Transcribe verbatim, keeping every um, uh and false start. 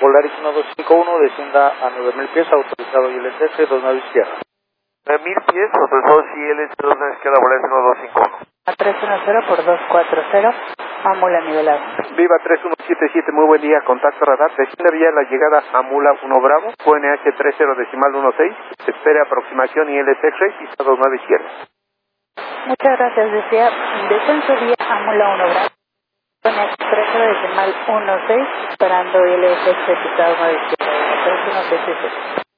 Volaris uno dos cinco uno, descienda a nueve mil pies, autorizado I L S S dos nueve izquierda. nueve mil pies, autorizado I L S dos nueve izquierda, Volaris uno dos cinco uno. A tres uno cero por dos cuatro cero, a Mula nivelado. Viva tres uno siete siete, muy buen día, contacto radar, desciende vía la llegada a Mula uno Bravo, Q N H tres cero decimal uno seis, se espera aproximación I L S X-ray, pista dos nueve izquierda. Muchas gracias, decía, descenso vía a Mula uno Bravo, Q N H tres cero decimal uno seis, esperando I L S X, pista dos nueve izquierda, tres uno siete siete.